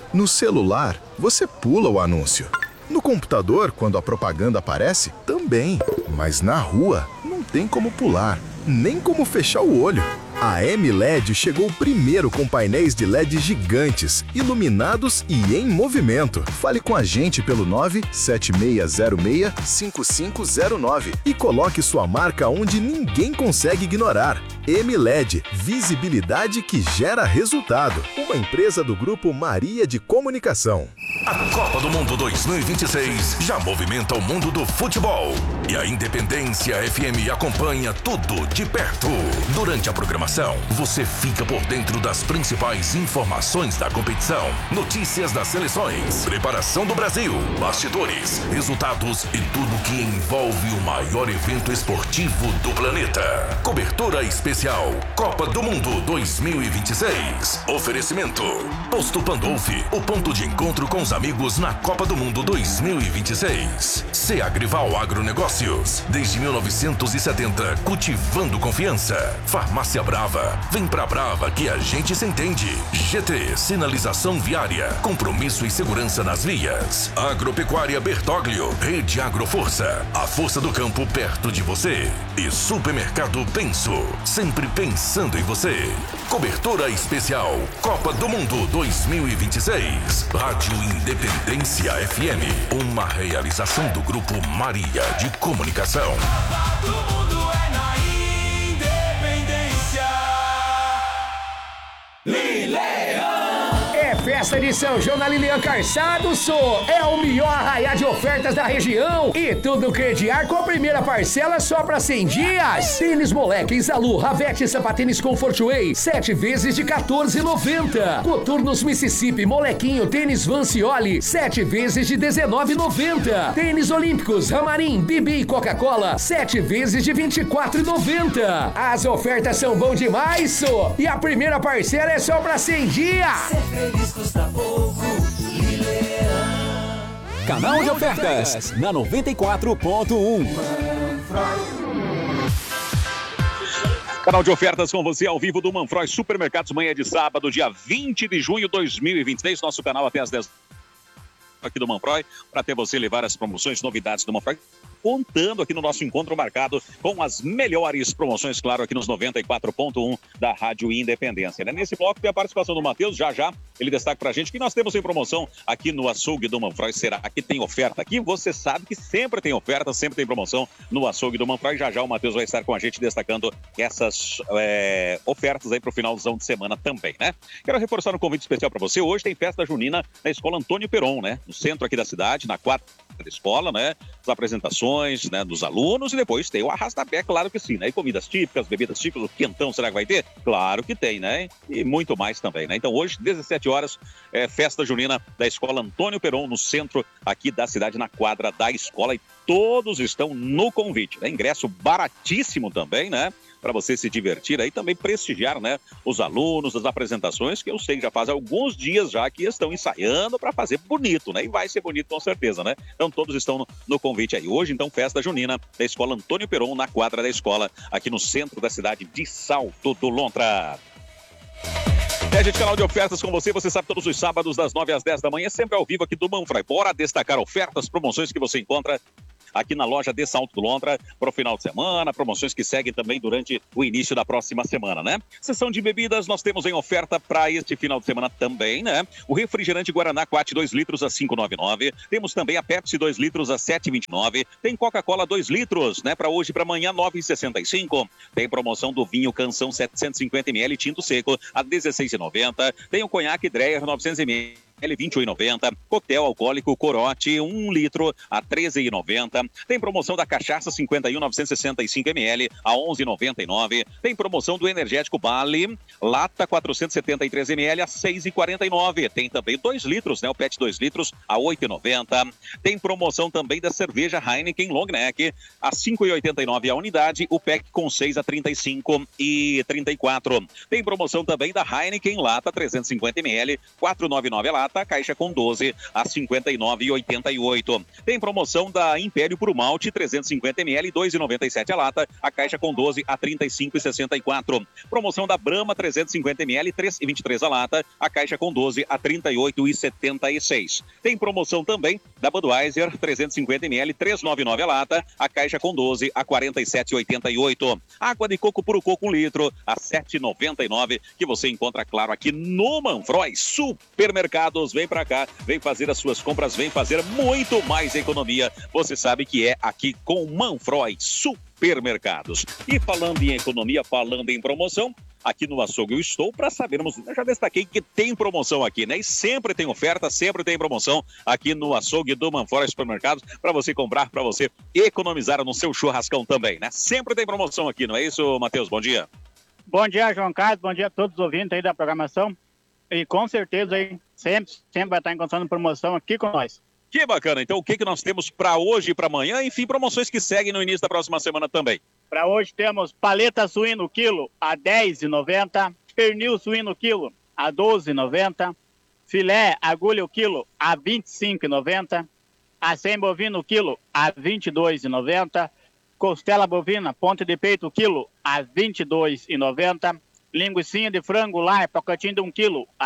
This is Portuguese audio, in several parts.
No celular, você pula o anúncio. No computador, quando a propaganda aparece, também. Mas na rua, não tem como pular, nem como fechar o olho. A M-LED chegou primeiro com painéis de LED gigantes, iluminados e em movimento. Fale com a gente pelo 97606-5509 e coloque sua marca onde ninguém consegue ignorar. M-LED, visibilidade que gera resultado. Uma empresa do Grupo Maria de Comunicação. A Copa do Mundo 2026 já movimenta o mundo do futebol. E a Independência FM acompanha tudo de perto. Durante a programação, você fica por dentro das principais informações da competição, notícias das seleções, preparação do Brasil, bastidores, resultados e tudo que envolve o maior evento esportivo do planeta. Cobertura especial Copa do Mundo 2026. Oferecimento Posto Pandolfi, o ponto de encontro com os amigos na Copa do Mundo 2026. Agrival Agronegócios, desde 1970, cultivando confiança. Farmácia Brava, vem pra Brava que a gente se entende. GT, sinalização viária, compromisso e segurança nas vias. Agropecuária Bertoglio, Rede Agroforça, a força do campo perto de você. E Supermercado Penso, sempre pensando em você. Cobertura especial Copa do Mundo 2026. Rádio Independência FM, uma realização do Grupo Maria de Comunicação. Copa do Mundo é na Independência. Lilian! É festa de São João na Lilian Calçados, é o melhor arraiá de ofertas da região e tudo crediar com a primeira parcela só para 100 dias. Tênis Moleque, Zalu, Ravete, Sapatênis Comfort Way, 7 vezes de R$14,90. Coturnos Mississippi, Molequinho, Tênis Vancioli, 7 vezes de R$19,90. Tênis Olímpicos, Ramarim, Bibi e Coca-Cola, 7 vezes de R$24,90. As ofertas são bom demais, e a primeira parcela é só para 100 dias. Feliz custa pouco, Lilian. Canal de ofertas na 94.1. Canal de ofertas com você ao vivo do Manfroy Supermercados, manhã de sábado, dia 20 de junho de 2023. Nosso canal até às 10 aqui do Manfroy, para ter você levar as promoções, novidades do Manfroy, contando aqui no nosso encontro marcado com as melhores promoções, claro, aqui nos 94.1 da Rádio Independência. Né? Nesse bloco tem a participação do Matheus, já ele destaca pra gente que nós temos em promoção aqui no açougue do Manfroy. Será que tem oferta aqui? Você sabe que sempre tem oferta, sempre tem promoção no açougue do Manfroy. Já o Matheus vai estar com a gente destacando essas ofertas aí pro finalzão de semana também, né? Quero reforçar um convite especial para você. Hoje tem festa junina na Escola Antônio Peron, né? No centro aqui da cidade, na quadra da escola, né? As apresentações, né, dos alunos e depois tem o arrasta-pé, claro que sim, né? E comidas típicas, bebidas típicas, o quentão, será que vai ter? Claro que tem, né? E muito mais também, né? Então hoje, 17 horas, festa junina da Escola Antônio Peron, no centro aqui da cidade, na quadra da escola, e todos estão no convite, né? Ingresso baratíssimo também, né? Para você se divertir aí, também prestigiar, né, os alunos, as apresentações, que eu sei que já faz alguns dias já que estão ensaiando para fazer bonito, né? E vai ser bonito com certeza, né? Então todos estão no convite aí. Hoje, então, festa junina da Escola Antônio Peron, na quadra da escola, aqui no centro da cidade de Salto do Lontra. Gente, canal de ofertas com você, sabe, todos os sábados das 9 às 10 da manhã, sempre ao vivo aqui do Manfroy. Bora destacar ofertas, promoções que você encontra aqui na loja de Salto do Lontra para o final de semana, promoções que seguem também durante o início da próxima semana, né? Seção de bebidas, nós temos em oferta para este final de semana também, né? O refrigerante Guaraná Quat 2 litros a 5,99. Temos também a Pepsi 2 litros a 7,29. Tem Coca-Cola 2 litros, né? Para hoje e para amanhã, 9,65. Tem promoção do vinho Canção 750 ml tinto seco a 16,90. Tem o conhaque Dreyer 900 ml. 21,90. Coquetel alcoólico Corote 1 litro a 13,90. Tem promoção da cachaça 51 965 ml a 11,99. Tem promoção do energético Bali lata 473 ml a 6,49. Tem também 2 litros, né? O PET 2 litros a 8,90. Tem promoção também da cerveja Heineken Long Neck a 5,89 a unidade. O PEC com 6 a 35,34. Tem promoção também da Heineken lata 350 ml 4,99 a lata lata, a caixa com 12 a 59,88. Tem promoção da Império Puro Malte, 350 ml, 2,97 a lata, a caixa com 12 a 35,64. Promoção da Brahma, 350 ml, 3,23 a lata, a caixa com 12 a 38,76. Tem promoção também da Budweiser, 350 ml, 3,99 a lata, a caixa com 12 a 47,88. Água de coco puro coco 1 litro a 7,99, que você encontra, claro, aqui no Manfroy Supermercados. Vem pra cá, vem fazer as suas compras, vem fazer muito mais economia. Você sabe que é aqui com Manfroy Supermercados. E falando em economia, falando em promoção, aqui no açougue eu estou para sabermos, eu já destaquei que tem promoção aqui, né? E sempre tem oferta, sempre tem promoção aqui no açougue do Manfroy Supermercados para você comprar, para você economizar no seu churrascão também, né? Sempre tem promoção aqui, não é isso, Matheus? Bom dia. Bom dia, João Carlos, bom dia a todos os ouvintes aí da programação. E com certeza aí sempre vai estar encontrando promoção aqui com nós. Que bacana. Então o que nós temos para hoje e para amanhã? Enfim, promoções que seguem no início da próxima semana também. Para hoje temos paleta suíno quilo a R$10,90, pernil suíno quilo a R$12,90, filé agulha o quilo a R$25,90, acém bovino quilo a R$22,90, costela bovina ponta de peito quilo a R$22,90, linguicinha de frango lar pacotinho de 1 quilo a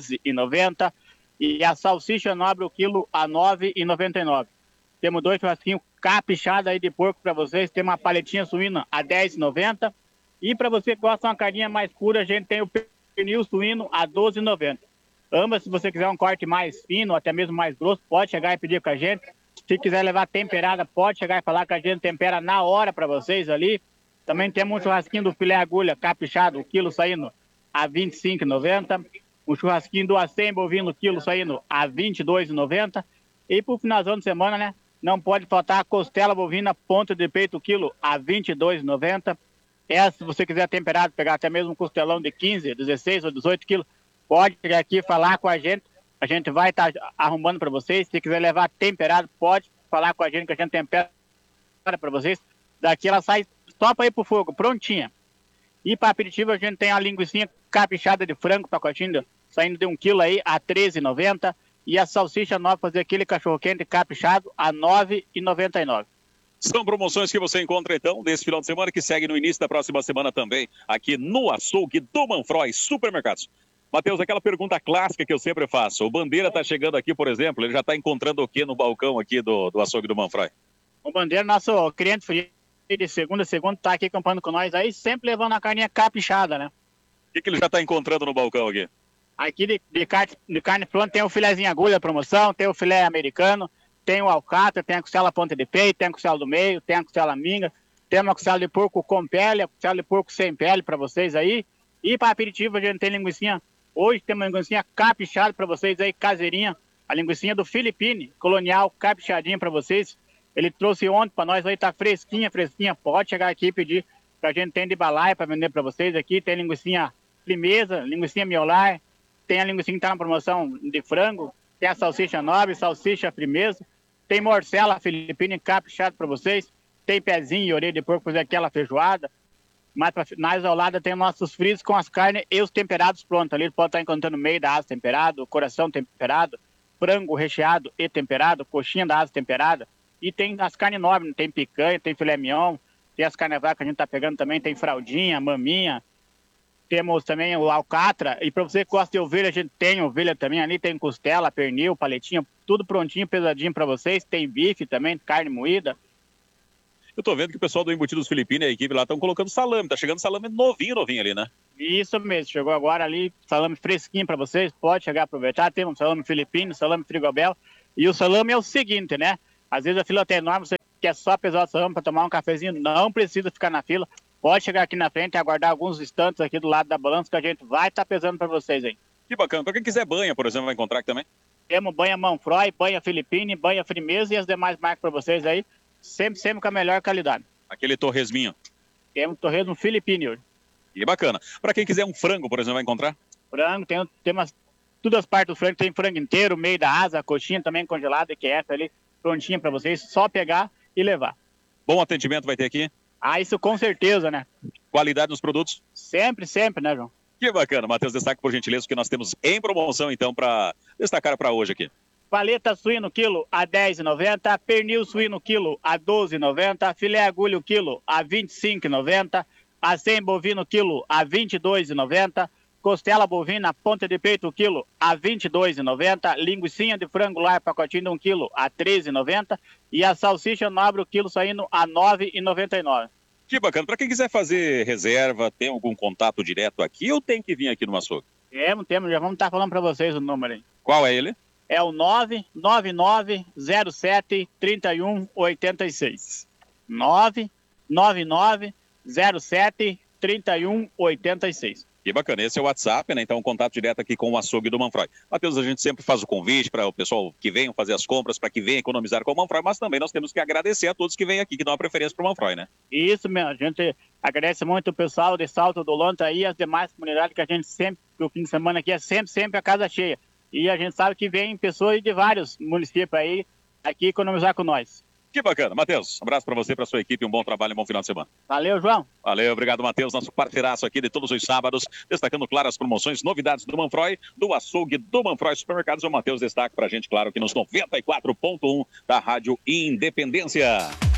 R$13,90 e a salsicha nobre o quilo a R$9,99. Temos 2 churrasquinhos caprichados aí de porco para vocês. Tem uma paletinha suína a R$10,90. E para você que gosta de uma carninha mais pura, a gente tem o pernil suíno a R$12,90. Ambas, se você quiser um corte mais fino, até mesmo mais grosso, pode chegar e pedir com a gente. Se quiser levar temperada, pode chegar e falar que a gente tempera na hora para vocês ali. Também temos um churrasquinho do filé agulha caprichado, o quilo saindo a R$25,90. Um churrasquinho do acém bovino, quilo saindo a R$22,90. E pro finalzão de semana, né? Não pode faltar a costela bovina ponta de peito, quilo a R$22,90. Essa, se você quiser temperado, pegar até mesmo um costelão de 15, 16 ou 18 quilos, pode chegar aqui e falar com a gente. A gente vai estar arrumando para vocês. Se quiser levar temperado, pode falar com a gente que a gente tempera para vocês. Daqui ela sai só para ir pro fogo, prontinha. E para aperitivo a gente tem a linguicinha caprichada de frango, pacotinho saindo de 1 quilo aí a R$13,90. E a salsicha nova, fazer aquele cachorro-quente caprichado a R$9,99. São promoções que você encontra, então, nesse final de semana, que segue no início da próxima semana também, aqui no açougue do Manfroy Supermercados. Matheus, aquela pergunta clássica que eu sempre faço. O Bandeira está chegando aqui, por exemplo, ele já está encontrando o que no balcão aqui do açougue do Manfroy? O Bandeira, nosso cliente frio de segunda a segunda, está aqui comprando com nós aí, sempre levando a carninha caprichada, né? O que ele já está encontrando no balcão aqui? Aqui de carne pronta tem o filézinho agulha promoção, tem o filé americano, tem o alcatra, tem a costela ponta de peito, tem a costela do meio, tem a costela minga, tem uma costela de porco com pele, a costela de porco sem pele para vocês aí. E para aperitivo a gente tem linguicinha, hoje tem uma linguicinha caprichada para vocês aí, caseirinha, a linguicinha do Filipine, colonial, caprichadinha para vocês. Ele trouxe ontem para nós aí, tá fresquinha, pode chegar aqui e pedir, que a gente tem de balaia para vender para vocês aqui, tem linguicinha firmeza, linguicinha miolar, tem a linguiça que está na promoção de frango, tem a salsicha nobre, salsicha firmeza, tem morcela filipina caprichada para vocês, tem pezinho e orelha de porco fazer aquela feijoada, mais ao lado tem nossos fritos com as carnes e os temperados prontos, ali pode estar encontrando meio da asa temperado, coração temperado, frango recheado e temperado, coxinha da asa temperada, e tem as carnes nobres, tem picanha, tem filé mignon, tem as carnes vaca que a gente está pegando também, tem fraldinha, maminha. Temos também o alcatra, e para você que gosta de ovelha, a gente tem ovelha também ali, tem costela, pernil, paletinha, tudo prontinho, pesadinho para vocês. Tem bife também, carne moída. Eu tô vendo que o pessoal do Embutidos Filipino e a equipe lá estão colocando salame, tá chegando salame novinho ali, né? Isso mesmo, chegou agora ali, salame fresquinho para vocês, pode chegar a aproveitar. Tem um salame filipino, salame frigobel, e o salame é o seguinte, né? Às vezes a fila tá enorme, você quer só pesar o salame para tomar um cafezinho, não precisa ficar na fila. Pode chegar aqui na frente e aguardar alguns instantes aqui do lado da balança que a gente vai estar pesando para vocês aí. Que bacana. Para quem quiser banha, por exemplo, vai encontrar aqui também? Temos banha Manfroy, banha Filipine, banha Firmeza e as demais marcas para vocês aí. Sempre com a melhor qualidade. Aquele torresminho. Temos torresmo Filipine hoje. Que bacana. Para quem quiser um frango, por exemplo, vai encontrar? Frango, tem todas as partes do frango. Tem frango inteiro, meio da asa, a coxinha também congelada, que é essa ali, prontinha para vocês. Só pegar e levar. Bom atendimento vai ter aqui? Ah, isso com certeza, né? Qualidade nos produtos? Sempre, né, João? Que bacana, Matheus, destaque por gentileza o que nós temos em promoção, então, para destacar para hoje aqui. Paleta suíno quilo a R$10,90, pernil suíno quilo a R$12,90, filé agulha quilo a R$25,90, acém bovino quilo a R$22,90, costela bovina ponta de peito quilo a R$22,90, linguicinha de frango lar pacotinho de 1 quilo a R$13,90 e a salsicha nobre quilo saindo a R$9,99. Que bacana, para quem quiser fazer reserva, tem algum contato direto aqui ou tem que vir aqui no açougue? Temos, já vamos estar falando para vocês o número aí. Qual é ele? É o 99907-3186. 99907-3186. Que bacana, esse é o WhatsApp, né? Então, um contato direto aqui com o açougue do Manfroy. Matheus, a gente sempre faz o convite para o pessoal que venham fazer as compras, para que venham economizar com o Manfroy, mas também nós temos que agradecer a todos que vêm aqui, que dão a preferência para o Manfroy, né? Isso mesmo, a gente agradece muito o pessoal de Salto do Lonta e as demais comunidades que a gente sempre, que o fim de semana aqui é sempre a casa cheia. E a gente sabe que vem pessoas de vários municípios aí, aqui economizar com nós. Que bacana. Matheus, um abraço para você, para sua equipe, um bom trabalho e um bom final de semana. Valeu, João. Valeu, obrigado, Matheus, nosso parceiraço aqui de todos os sábados, destacando, claro, as promoções, novidades do Manfroy, do açougue do Manfroy Supermercados. O Matheus destaca pra gente, claro, aqui nos 94.1 da Rádio Independência.